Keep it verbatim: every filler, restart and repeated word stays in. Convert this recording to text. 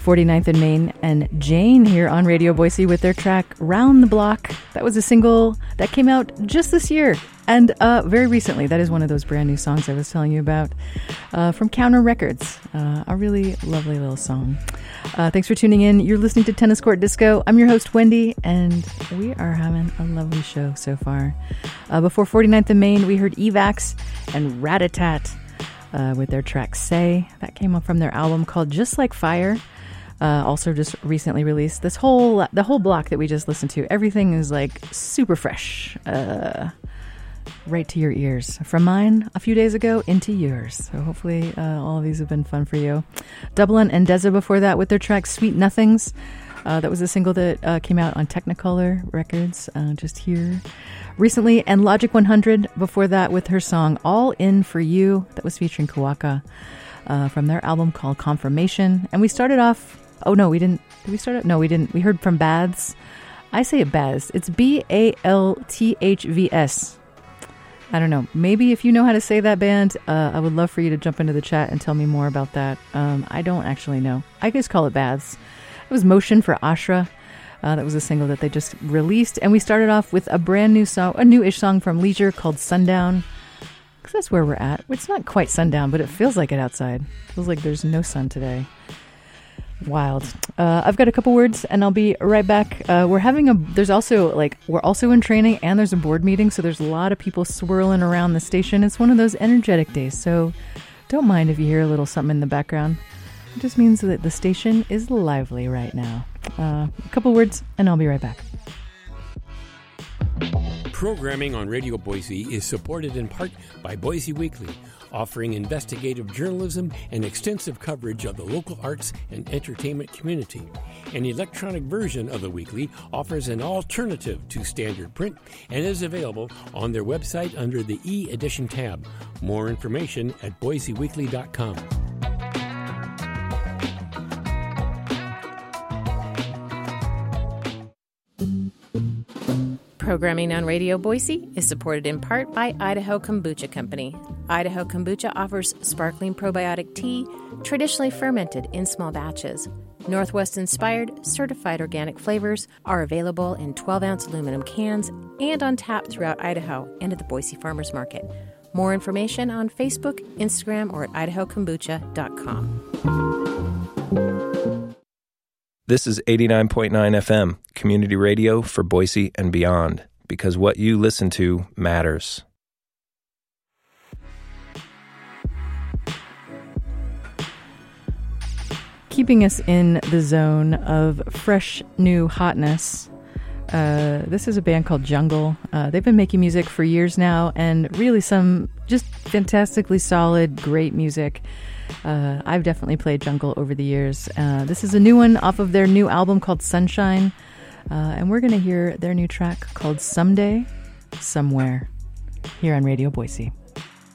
forty-ninth and Main and Jane here on Radio Boise with their track Round the Block. That was a single that came out just this year and uh, very recently. That is one of those brand new songs I was telling you about uh, from Counter Records. Uh, a really lovely little song. Uh, thanks for tuning in. You're listening to Tennis Court Disco. I'm your host, Wendy, and we are having a lovely show so far. Uh, before forty-ninth and Main, we heard Evax and Rat-a-Tat uh, with their track Say. That came up from their album called Just Like Fire. Uh, also just recently released. This whole, the whole block that we just listened to, everything is like super fresh. Uh, right to your ears. From mine a few days ago into yours. So hopefully uh, all of these have been fun for you. Dublin and Deza before that with their track Sweet Nothings. Uh, that was a single that uh, came out on Technicolor Records uh, just here recently. And Logic one hundred before that with her song All In For You. That was featuring Kawaka uh, from their album called Confirmation. And we started off, oh no, we didn't, did we start? No, we didn't. We heard from Baths. I say it Baths. It's B A L T H V S. I don't know. Maybe if you know how to say that band, uh, I would love for you to jump into the chat and tell me more about that. Um, I don't actually know. I just call it Baths. It was Motion for Ashra. Uh, that was a single that they just released. And we started off with a brand new song, a new-ish song from Leisure called Sundown. Because that's where we're at. It's not quite sundown, but it feels like it outside. It feels like there's no sun today. Wild. Uh, I've got a couple words and I'll be right back. Uh, we're having a, there's also like, we're also in training and there's a board meeting. So there's a lot of people swirling around the station. It's one of those energetic days. So don't mind if you hear a little something in the background. It just means that the station is lively right now. Uh, a couple words and I'll be right back. Programming on Radio Boise is supported in part by Boise Weekly, offering investigative journalism and extensive coverage of the local arts and entertainment community. An electronic version of the weekly offers an alternative to standard print and is available on their website under the e-edition tab. More information at boise weekly dot com. Programming on Radio Boise is supported in part by Idaho Kombucha Company. Idaho Kombucha offers sparkling probiotic tea, traditionally fermented in small batches. Northwest-inspired, certified organic flavors are available in twelve-ounce aluminum cans and on tap throughout Idaho and at the Boise Farmers Market. More information on Facebook, Instagram, or at idaho kombucha dot com. This is eighty-nine point nine F M, community radio for Boise and beyond, because what you listen to matters. Keeping us in the zone of fresh new hotness, uh, this is a band called Jungle. Uh, they've been making music for years now, and really some just fantastically solid, great music. Uh, I've definitely played Jungle over the years. Uh, this is a new one off of their new album called Sunshine. Uh, and we're going to hear their new track called Someday, Somewhere, here on Radio Boise.